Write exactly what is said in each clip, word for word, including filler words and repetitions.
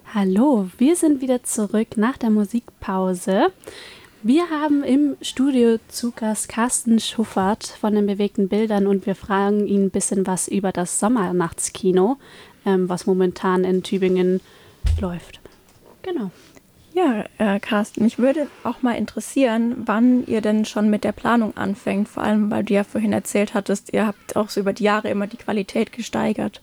Hallo, wir sind wieder zurück nach der Musikpause. Wir haben im Studio zu Gast Carsten Schuffert von den bewegten Bildern und wir fragen ihn ein bisschen was über das Sommernachtskino, ähm, was momentan in Tübingen läuft. Genau. Ja, äh, Carsten, mich würde auch mal interessieren, wann ihr denn schon mit der Planung anfängt, vor allem, weil du ja vorhin erzählt hattest, ihr habt auch so über die Jahre immer die Qualität gesteigert.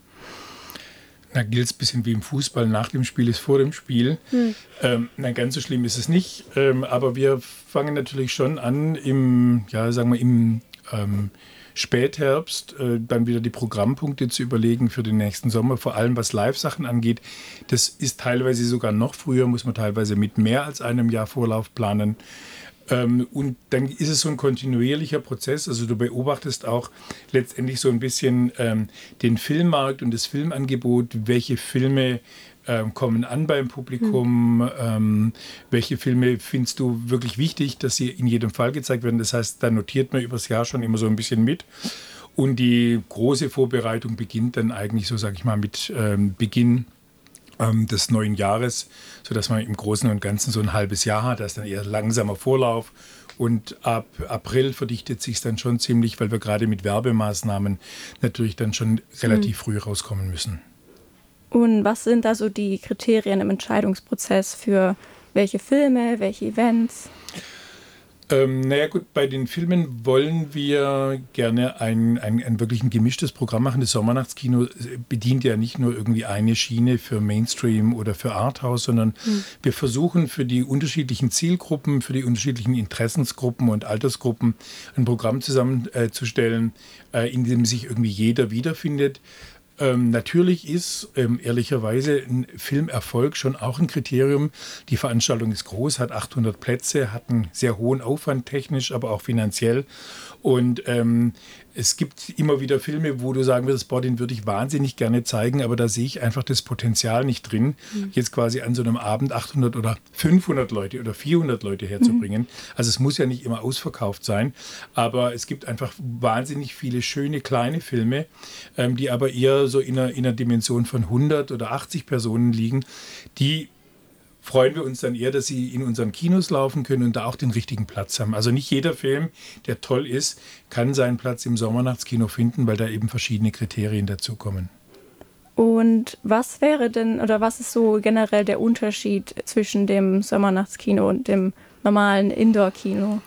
Da gilt es ein bisschen wie im Fußball, nach dem Spiel ist vor dem Spiel. Hm. Ähm, na, ganz so schlimm ist es nicht, ähm, aber wir fangen natürlich schon an im, ja, sagen wir im ähm, Spätherbst, äh, dann wieder die Programmpunkte zu überlegen für den nächsten Sommer, vor allem was Live-Sachen angeht. Das ist teilweise sogar noch früher, muss man teilweise mit mehr als einem Jahr Vorlauf planen. Ähm, und dann ist es so ein kontinuierlicher Prozess. Also du beobachtest auch letztendlich so ein bisschen ähm, den Filmmarkt und das Filmangebot, welche Filme ähm, kommen an beim Publikum, mhm. ähm, welche Filme findest du wirklich wichtig, dass sie in jedem Fall gezeigt werden. Das heißt, da notiert man übers Jahr schon immer so ein bisschen mit. Und die große Vorbereitung beginnt dann eigentlich so, sage ich mal, mit ähm, Beginn des neuen Jahres, sodass man im Großen und Ganzen so ein halbes Jahr hat. Da ist dann eher langsamer Vorlauf und ab April verdichtet sich es dann schon ziemlich, weil wir gerade mit Werbemaßnahmen natürlich dann schon relativ früh rauskommen müssen. Und was sind da so die Kriterien im Entscheidungsprozess für welche Filme, welche Events? Ähm, naja gut, bei den Filmen wollen wir gerne ein, ein, ein wirklich ein gemischtes Programm machen. Das Sommernachtskino bedient ja nicht nur irgendwie eine Schiene für Mainstream oder für Arthouse, sondern mhm. wir versuchen für die unterschiedlichen Zielgruppen, für die unterschiedlichen Interessensgruppen und Altersgruppen ein Programm zusammenzustellen, äh, in dem sich irgendwie jeder wiederfindet. Ähm, natürlich ist ähm, ehrlicherweise ein Filmerfolg schon auch ein Kriterium. Die Veranstaltung ist groß, hat achthundert Plätze, hat einen sehr hohen Aufwand technisch, aber auch finanziell. Und ähm, es gibt immer wieder Filme, wo du sagen würdest, boah, den würde ich wahnsinnig gerne zeigen, aber da sehe ich einfach das Potenzial nicht drin, mhm. jetzt quasi an so einem Abend achthundert oder fünfhundert Leute oder vierhundert Leute herzubringen. Mhm. Also es muss ja nicht immer ausverkauft sein, aber es gibt einfach wahnsinnig viele schöne kleine Filme, ähm, die aber eher so in einer, in einer Dimension von hundert oder achtzig Personen liegen, die freuen wir uns dann eher, dass sie in unseren Kinos laufen können und da auch den richtigen Platz haben. Also nicht jeder Film, der toll ist, kann seinen Platz im Sommernachtskino finden, weil da eben verschiedene Kriterien dazukommen. Und was wäre denn, oder was ist so generell der Unterschied zwischen dem Sommernachtskino und dem normalen Indoor-Kino?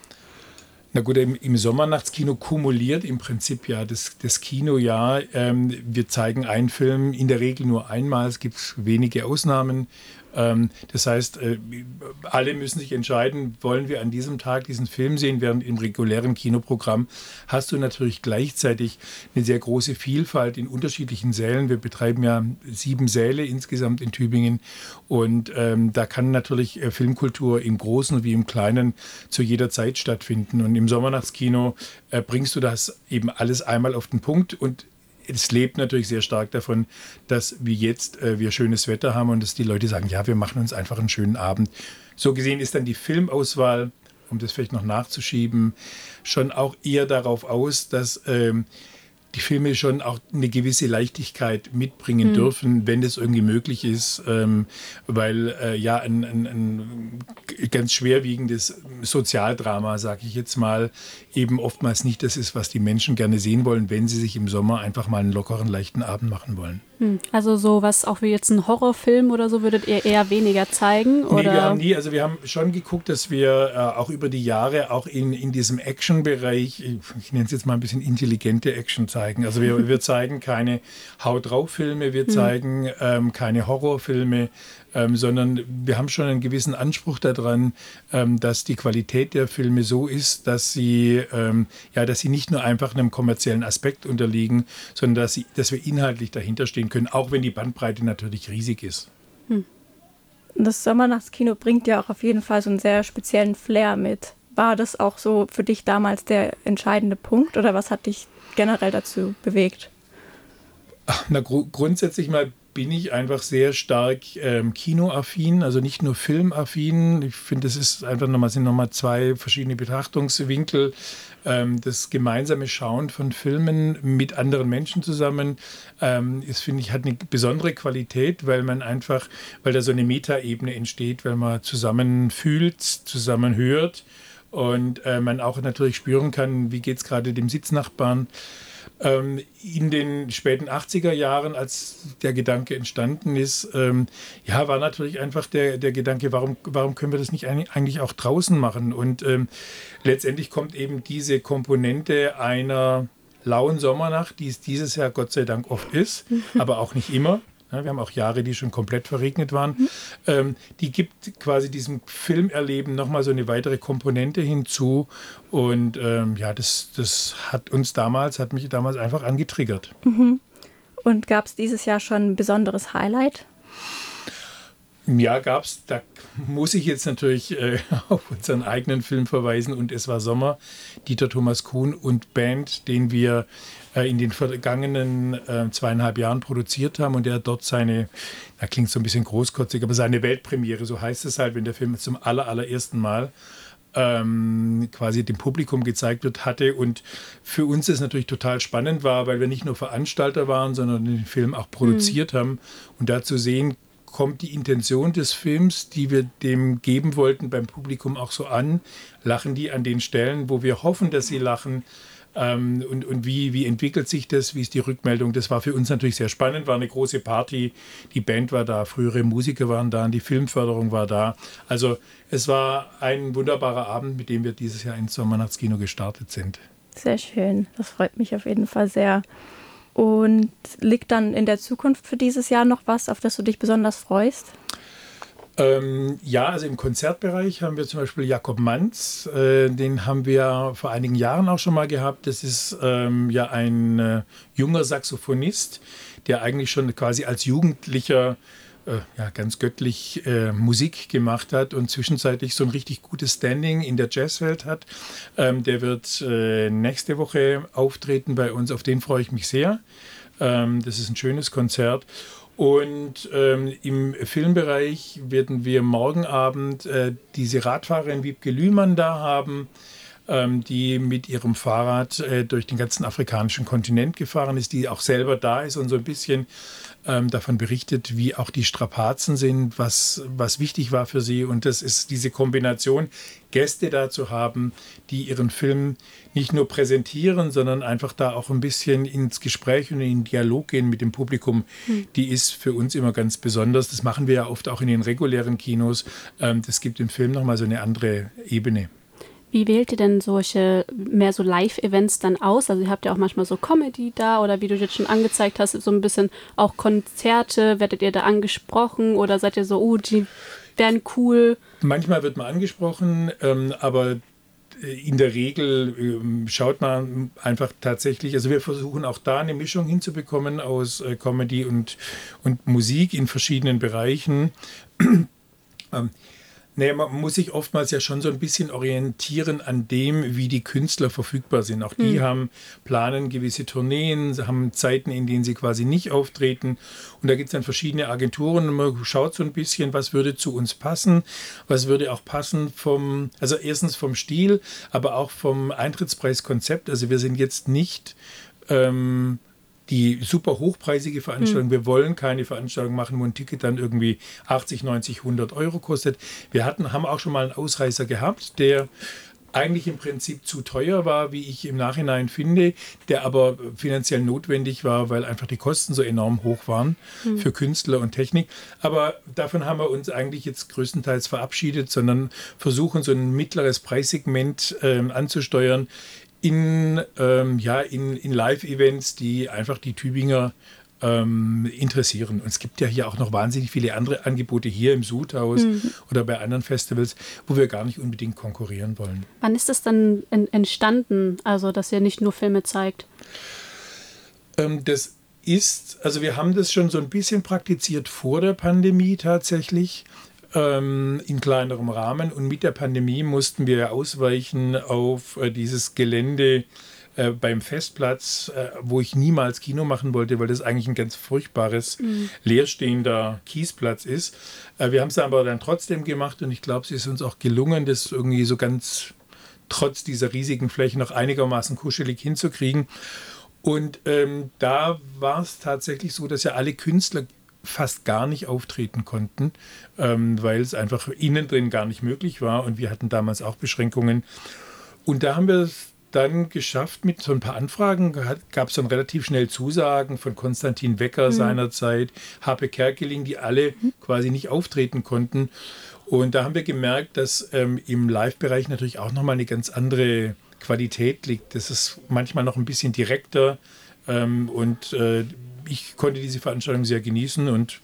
Na gut, im, im Sommernachtskino kumuliert im Prinzip ja das, das Kinojahr. Ähm, wir zeigen einen Film in der Regel nur einmal, es gibt wenige Ausnahmen. Ähm, das heißt, äh, alle müssen sich entscheiden, wollen wir an diesem Tag diesen Film sehen, während im regulären Kinoprogramm hast du natürlich gleichzeitig eine sehr große Vielfalt in unterschiedlichen Sälen. Wir betreiben ja sieben Säle insgesamt in Tübingen und ähm, da kann natürlich äh, Filmkultur im Großen wie im Kleinen zu jeder Zeit stattfinden. Und im Sommernachtskino äh, bringst du das eben alles einmal auf den Punkt und es lebt natürlich sehr stark davon, dass wie jetzt äh, wir schönes Wetter haben und dass die Leute sagen, ja, wir machen uns einfach einen schönen Abend. So gesehen ist dann die Filmauswahl, um das vielleicht noch nachzuschieben, schon auch eher darauf aus, dass ähm, die Filme schon auch eine gewisse Leichtigkeit mitbringen mhm. dürfen, wenn das irgendwie möglich ist, ähm, weil äh, ja ein, ein, ein ganz schwerwiegendes Sozialdrama, sage ich jetzt mal, eben oftmals nicht das ist, was die Menschen gerne sehen wollen, wenn sie sich im Sommer einfach mal einen lockeren, leichten Abend machen wollen. Also sowas auch wie jetzt ein Horrorfilm oder so würdet ihr eher weniger zeigen? Oder? Nee, wir haben nie, also wir haben schon geguckt, dass wir äh, auch über die Jahre auch in, in diesem Action-Bereich, ich, ich nenne es jetzt mal ein bisschen intelligente Action zeigen. Also wir, wir zeigen keine Haut-drauf-Filme, wir zeigen hm. ähm, keine Horrorfilme, ähm, sondern wir haben schon einen gewissen Anspruch daran, ähm, dass die Qualität der Filme so ist, dass sie, ähm, ja, dass sie nicht nur einfach einem kommerziellen Aspekt unterliegen, sondern dass, sie, dass wir inhaltlich dahinter stehen können, auch wenn die Bandbreite natürlich riesig ist. Hm. Das Sommernachtskino bringt ja auch auf jeden Fall so einen sehr speziellen Flair mit. War das auch so für dich damals der entscheidende Punkt oder was hat dich generell dazu bewegt? Ach, na, gru- grundsätzlich mal bin ich einfach sehr stark ähm, kinoaffin, also nicht nur filmaffin. Ich finde, das ist einfach nochmal, sind nochmal zwei verschiedene Betrachtungswinkel. Ähm, das gemeinsame Schauen von Filmen mit anderen Menschen zusammen ähm, ist, finde ich, hat eine besondere Qualität, weil man einfach, weil da so eine Metaebene entsteht, weil man zusammen fühlt, zusammen hört und äh, man auch natürlich spüren kann, wie geht es gerade dem Sitznachbarn. Ähm, in den späten achtziger Jahren, als der Gedanke entstanden ist, ähm, ja, war natürlich einfach der, der Gedanke, warum, warum können wir das nicht eigentlich auch draußen machen? Und ähm, letztendlich kommt eben diese Komponente einer lauen Sommernacht, die es dieses Jahr Gott sei Dank oft ist, aber auch nicht immer. Ja, wir haben auch Jahre, die schon komplett verregnet waren. Mhm. Ähm, die gibt quasi diesem Filmerleben nochmal so eine weitere Komponente hinzu. Und ähm, ja, das, das hat uns damals, hat mich damals einfach angetriggert. Mhm. Und gab es dieses Jahr schon ein besonderes Highlight? Ja, gab es. Da muss ich jetzt natürlich äh, auf unseren eigenen Film verweisen. Und es war Sommer, Dieter Thomas Kuhn und Band, den wir äh, in den vergangenen äh, zweieinhalb Jahren produziert haben. Und der dort seine, da klingt so ein bisschen großkotzig, aber seine Weltpremiere, so heißt es halt, wenn der Film zum aller, allerersten Mal ähm, quasi dem Publikum gezeigt wird, hatte. Und für uns es natürlich total spannend war, weil wir nicht nur Veranstalter waren, sondern den Film auch produziert mhm. haben. Und da zu sehen, kommt die Intention des Films, die wir dem geben wollten, beim Publikum auch so an? Lachen die an den Stellen, wo wir hoffen, dass sie lachen? Ähm, und und wie, wie entwickelt sich das? Wie ist die Rückmeldung? Das war für uns natürlich sehr spannend, war eine große Party. Die Band war da, frühere Musiker waren da, und die Filmförderung war da. Also es war ein wunderbarer Abend, mit dem wir dieses Jahr ins Sommernachtskino gestartet sind. Sehr schön, das freut mich auf jeden Fall sehr. Und liegt dann in der Zukunft für dieses Jahr noch was, auf das du dich besonders freust? Ähm, ja, also im Konzertbereich haben wir zum Beispiel Jakob Manz. Äh, den haben wir vor einigen Jahren auch schon mal gehabt. Das ist ähm, ja ein äh, junger Saxophonist, der eigentlich schon quasi als Jugendlicher äh, ja, ganz göttlich äh, Musik gemacht hat und zwischenzeitlich so ein richtig gutes Standing in der Jazzwelt hat. Ähm, der wird äh, nächste Woche auftreten bei uns. Auf den freue ich mich sehr. Ähm, das ist ein schönes Konzert. Und ähm, im Filmbereich werden wir morgen Abend äh, diese Radfahrerin Wiebke Lühmann da haben, ähm, die mit ihrem Fahrrad äh, durch den ganzen afrikanischen Kontinent gefahren ist, die auch selber da ist und so ein bisschen ähm, davon berichtet, wie auch die Strapazen sind, was, was wichtig war für sie. Und das ist diese Kombination, Gäste da zu haben, die ihren Film nicht nur präsentieren, sondern einfach da auch ein bisschen ins Gespräch und in den Dialog gehen mit dem Publikum, mhm. die ist für uns immer ganz besonders. Das machen wir ja oft auch in den regulären Kinos. Ähm, das gibt dem Film nochmal so eine andere Ebene. Wie wählt ihr denn solche mehr so Live-Events dann aus? Also ihr habt ja auch manchmal so Comedy da oder wie du jetzt schon angezeigt hast, so ein bisschen auch Konzerte. Werdet ihr da angesprochen oder seid ihr so, oh, die wären cool? Manchmal wird man angesprochen, ähm, aber in der Regel ähm, schaut man einfach tatsächlich, also wir versuchen auch da eine Mischung hinzubekommen aus äh, Comedy und, und Musik in verschiedenen Bereichen. ähm, Naja, man muss sich oftmals ja schon so ein bisschen orientieren an dem, wie die Künstler verfügbar sind. Auch die mhm. haben, planen gewisse Tourneen, haben Zeiten, in denen sie quasi nicht auftreten. Und da gibt es dann verschiedene Agenturen und man schaut so ein bisschen, was würde zu uns passen, was würde auch passen vom, also erstens vom Stil, aber auch vom Eintrittspreiskonzept. Also wir sind jetzt nicht ähm, die super hochpreisige Veranstaltung. Mhm. Wir wollen keine Veranstaltung machen, wo ein Ticket dann irgendwie achtzig, neunzig, hundert Euro kostet. Wir hatten, haben auch schon mal einen Ausreißer gehabt, der eigentlich im Prinzip zu teuer war, wie ich im Nachhinein finde, der aber finanziell notwendig war, weil einfach die Kosten so enorm hoch waren mhm. für Künstler und Technik. Aber davon haben wir uns eigentlich jetzt größtenteils verabschiedet, sondern versuchen, so ein mittleres Preissegment ähm, anzusteuern, in, ähm, ja, in, in Live-Events, die einfach die Tübinger ähm, interessieren. Und es gibt ja hier auch noch wahnsinnig viele andere Angebote hier im Sudhaus mhm. oder bei anderen Festivals, wo wir gar nicht unbedingt konkurrieren wollen. Wann ist das dann en- entstanden, also dass ihr nicht nur Filme zeigt? Ähm, das ist, also wir haben das schon so ein bisschen praktiziert vor der Pandemie tatsächlich. In kleinerem Rahmen, und mit der Pandemie mussten wir ausweichen auf dieses Gelände äh, beim Festplatz, äh, wo ich niemals Kino machen wollte, weil das eigentlich ein ganz furchtbares, mhm. leerstehender Kiesplatz ist. Äh, wir haben es aber dann trotzdem gemacht und ich glaube, es ist uns auch gelungen, das irgendwie so ganz trotz dieser riesigen Fläche noch einigermaßen kuschelig hinzukriegen. Und ähm, da war es tatsächlich so, dass ja alle Künstler fast gar nicht auftreten konnten, ähm, weil es einfach innen drin gar nicht möglich war und wir hatten damals auch Beschränkungen. Und da haben wir es dann geschafft, mit so ein paar Anfragen gab es dann relativ schnell Zusagen von Konstantin Wecker mhm. seinerzeit, Harpe Kerkeling, die alle mhm. quasi nicht auftreten konnten. Und da haben wir gemerkt, dass ähm, im Live-Bereich natürlich auch nochmal eine ganz andere Qualität liegt. Das ist manchmal noch ein bisschen direkter ähm, und äh, ich konnte diese Veranstaltung sehr genießen und